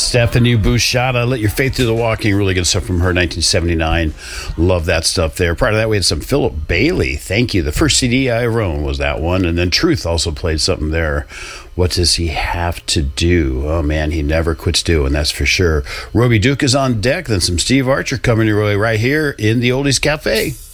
Stephanie Bouchata, Let Your Faith Do the Walking. Really good stuff from her, 1979. Love that stuff there. Prior to that, we had some Philip Bailey. Thank You. The first CD I owned was that one. And then Truth also played something there. What Does He Have to Do? Oh, man, he never quits doing, that's for sure. Roby Duke is on deck. Then some Steve Archer coming your way right here in the Oldies Cafe.